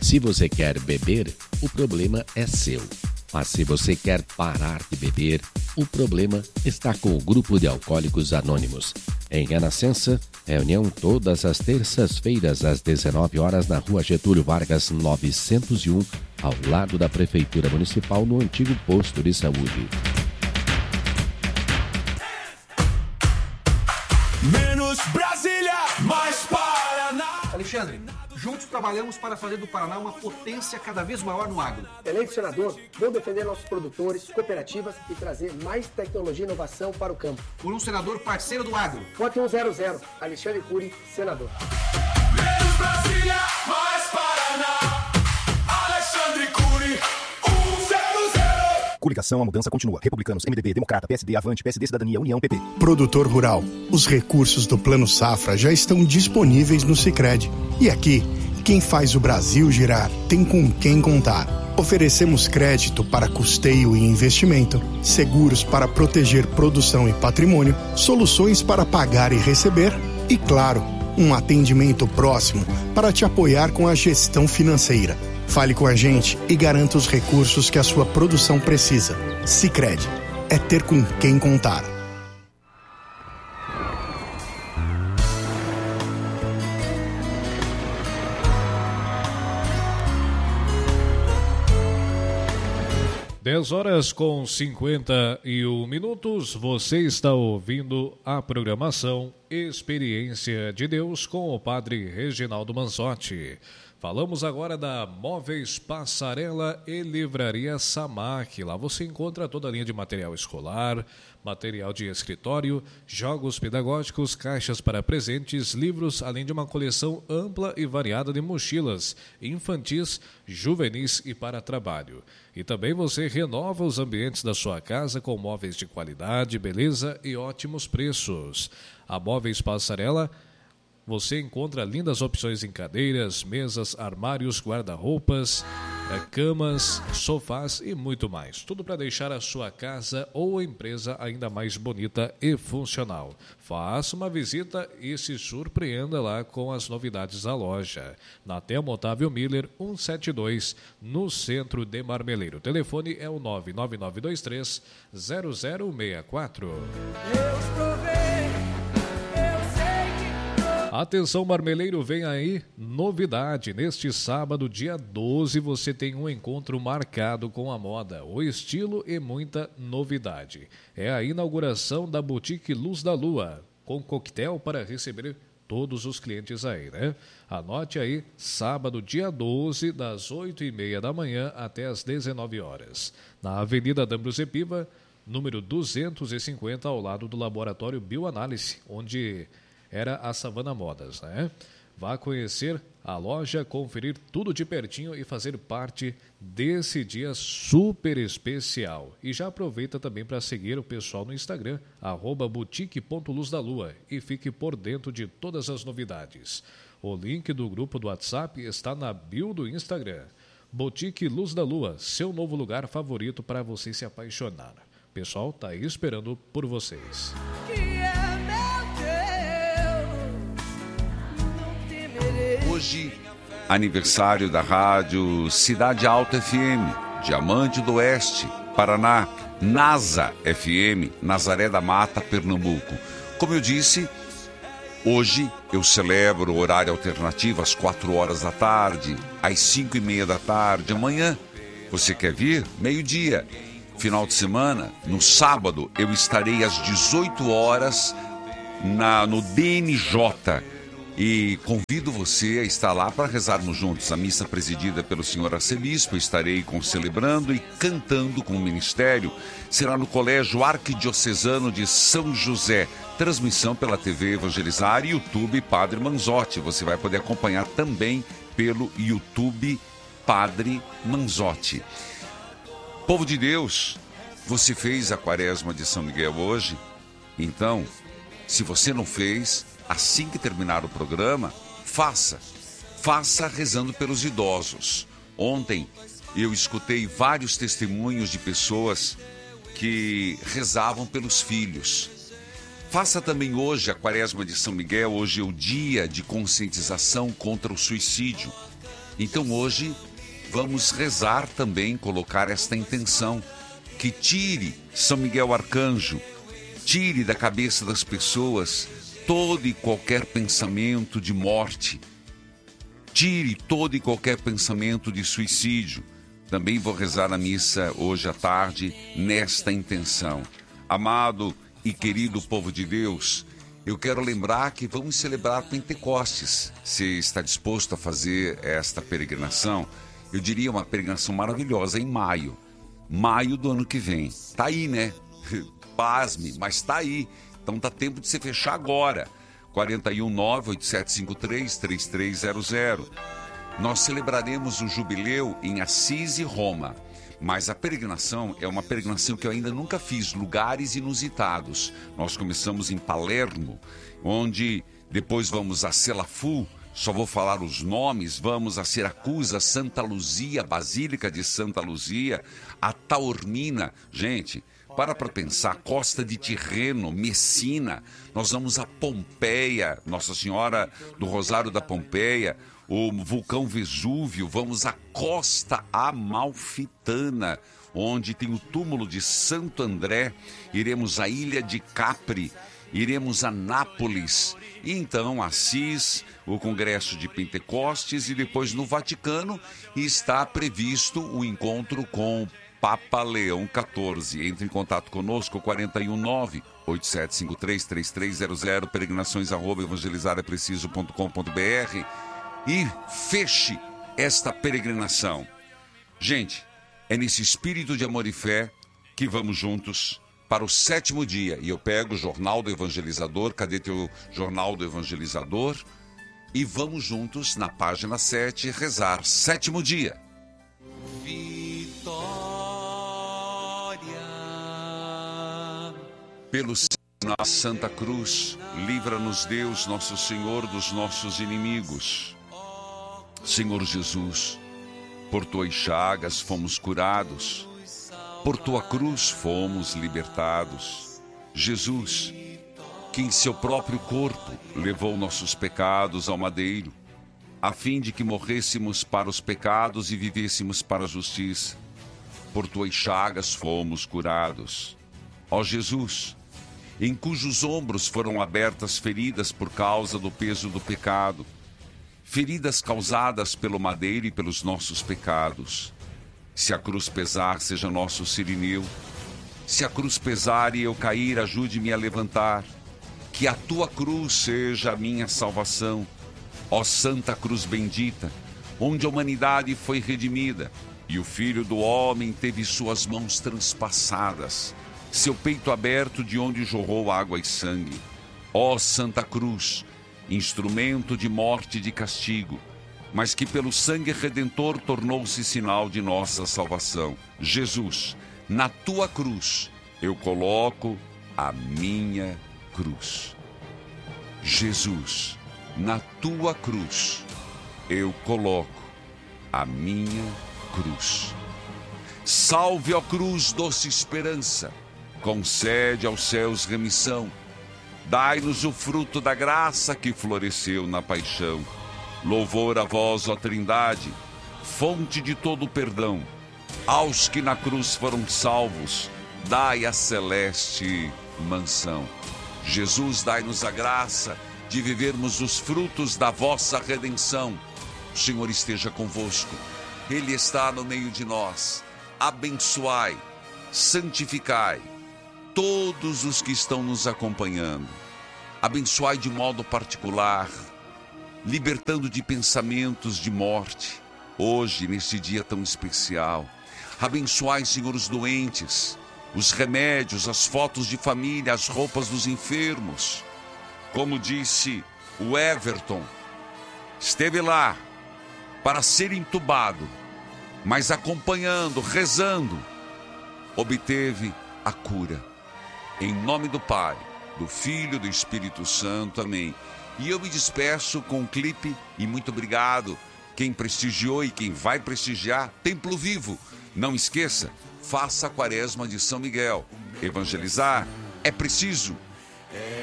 Se você quer beber, o problema é seu. Mas se você quer parar de beber, o problema está com o Grupo de Alcoólicos Anônimos. Em Renascença, reunião todas as terças-feiras às 19 horas na Rua Getúlio Vargas 901, ao lado da Prefeitura Municipal, no antigo posto de saúde. Menos Brasília, mais Paraná. Alexandre, juntos trabalhamos para fazer do Paraná uma potência cada vez maior no agro. Eleito senador, vou defender nossos produtores, cooperativas e trazer mais tecnologia e inovação para o campo. Por um senador parceiro do agro. Vote 100, Alexandre Cury, senador. Menos Brasília, mais Paraná. Alexandre Cury, 100. Coligação, a mudança continua. Republicanos, MDB, Democrata, PSD, Avante, PSD, Cidadania, União, PP. Produtor rural. Os recursos do Plano Safra já estão disponíveis no Sicredi. E aqui, quem faz o Brasil girar tem com quem contar. Oferecemos crédito para custeio e investimento, seguros para proteger produção e patrimônio, soluções para pagar e receber e, claro, um atendimento próximo para te apoiar com a gestão financeira. Fale com a gente e garanta os recursos que a sua produção precisa. Sicredi é ter com quem contar. Dez horas com 51 minutos, você está ouvindo a programação Experiência de Deus com o Padre Reginaldo Manzotti. Falamos agora da Móveis Passarela e Livraria Samac. Lá você encontra toda a linha de material escolar, material de escritório, jogos pedagógicos, caixas para presentes, livros, além de uma coleção ampla e variada de mochilas infantis, juvenis e para trabalho. E também você renova os ambientes da sua casa com móveis de qualidade, beleza e ótimos preços. A Móveis Passarela você encontra lindas opções em cadeiras, mesas, armários, guarda-roupas, camas, sofás e muito mais. Tudo para deixar a sua casa ou empresa ainda mais bonita e funcional. Faça uma visita e se surpreenda lá com as novidades da loja. Na Telmo Otávio Miller, 172, no centro de Marmeleiro. O telefone é o 99923-0064. Atenção, Marmeleiro, vem aí novidade. Neste sábado, dia 12, você tem um encontro marcado com a moda, o estilo e muita novidade. É a inauguração da Boutique Luz da Lua, com coquetel para receber todos os clientes aí, né? Anote aí, sábado, dia 12, das 8h30 da manhã até as 19 horas. Na Avenida D'Ambrosio Piva, número 250, ao lado do Laboratório Bioanálise, onde era a Savana Modas, né? Vá conhecer a loja, conferir tudo de pertinho e fazer parte desse dia super especial. E já aproveita também para seguir o pessoal no Instagram, @boutique.luzdalua, e fique por dentro de todas as novidades. O link do grupo do WhatsApp está na bio do Instagram. Boutique Luz da Lua, seu novo lugar favorito para você se apaixonar. O pessoal está aí esperando por vocês. Hoje, aniversário da rádio Cidade Alta FM, Diamante do Oeste, Paraná, NASA FM, Nazaré da Mata, Pernambuco. Como eu disse, hoje eu celebro o horário alternativo às 4 horas da tarde, às 5h30 da tarde. Amanhã, você quer vir? Meio-dia. Final de semana, no sábado, eu estarei às 18 horas no DNJ. E convido você a estar lá para rezarmos juntos a missa presidida pelo senhor arcebispo. Estarei concelebrando e cantando com o ministério. Será no Colégio Arquidiocesano de São José. Transmissão pela TV Evangelizar e YouTube Padre Manzotti. Você vai poder acompanhar também pelo YouTube Padre Manzotti. Povo de Deus, você fez a Quaresma de São Miguel hoje? Então, se você não fez, assim que terminar o programa, faça rezando pelos idosos. Ontem eu escutei vários testemunhos de pessoas que rezavam pelos filhos. Faça também hoje a Quaresma de São Miguel. Hoje é o dia de conscientização contra o suicídio. Então hoje vamos rezar também, colocar esta intenção, que tire São Miguel Arcanjo, tire da cabeça das pessoas todo e qualquer pensamento de morte, tire todo e qualquer pensamento de suicídio. Também vou rezar a missa hoje à tarde nesta intenção. Amado e querido povo de Deus, eu quero lembrar que vamos celebrar Pentecostes. Você está disposto a fazer esta peregrinação? Eu diria uma peregrinação maravilhosa em maio. Maio do ano que vem. Tá aí, né? Pasme, mas tá aí. Então dá tempo de você fechar agora. 419-8753-3300. Nós celebraremos o jubileu em Assis e Roma. Mas a peregrinação é uma peregrinação que eu ainda nunca fiz, lugares inusitados. Nós começamos em Palermo, onde depois vamos a Selafu, só vou falar os nomes, vamos a Siracusa, Santa Luzia, Basílica de Santa Luzia, a Taormina. Gente, para pensar, Costa de Tirreno, Messina, nós vamos a Pompeia, Nossa Senhora do Rosário da Pompeia, o vulcão Vesúvio, vamos à Costa Amalfitana, onde tem o túmulo de Santo André, iremos à Ilha de Capri, iremos a Nápoles, e então Assis, o Congresso de Pentecostes, e depois no Vaticano está previsto o encontro com Papa Leão XIV. Entre em contato conosco, 419-8753-3300, peregrinações@evangelizarapreciso.com.br, e feche esta peregrinação. Gente, é nesse espírito de amor e fé que vamos juntos para o 7º dia. E eu pego o Jornal do Evangelizador. Cadê teu Jornal do Evangelizador? E vamos juntos, na página 7, rezar 7º dia. Vitória. Pelo signo da Santa Cruz, livra-nos Deus, nosso Senhor, dos nossos inimigos. Senhor Jesus, por tuas chagas fomos curados, por tua cruz fomos libertados. Jesus, que em seu próprio corpo levou nossos pecados ao madeiro, a fim de que morrêssemos para os pecados e vivêssemos para a justiça. Por tuas chagas fomos curados. Ó Jesus, em cujos ombros foram abertas feridas por causa do peso do pecado, feridas causadas pelo madeiro e pelos nossos pecados. Se a cruz pesar, seja nosso sirineu. Se a cruz pesar e eu cair, ajude-me a levantar. Que a tua cruz seja a minha salvação. Ó Santa Cruz bendita, onde a humanidade foi redimida e o Filho do Homem teve suas mãos transpassadas, seu peito aberto de onde jorrou água e sangue. Ó Santa Cruz, instrumento de morte e de castigo, mas que pelo sangue redentor tornou-se sinal de nossa salvação. Jesus, na tua cruz eu coloco a minha cruz. Jesus, na tua cruz eu coloco a minha cruz. Salve, ó cruz, doce esperança, concede aos céus remissão. Dai-nos o fruto da graça que floresceu na paixão. Louvor a vós, ó Trindade, fonte de todo o perdão. Aos que na cruz foram salvos, dai a celeste mansão. Jesus, dai-nos a graça de vivermos os frutos da vossa redenção. O Senhor esteja convosco, Ele está no meio de nós. Abençoai, santificai todos os que estão nos acompanhando. Abençoai de modo particular, libertando de pensamentos de morte, hoje, neste dia tão especial. Abençoai, Senhor, os doentes, os remédios, as fotos de família, as roupas dos enfermos. Como disse o Everton, esteve lá para ser entubado, mas acompanhando, rezando, obteve a cura. Em nome do Pai, do Filho e do Espírito Santo. Amém. E eu me despeço com um clipe e muito obrigado quem prestigiou e quem vai prestigiar Templo Vivo. Não esqueça, faça a Quaresma de São Miguel. Evangelizar é preciso.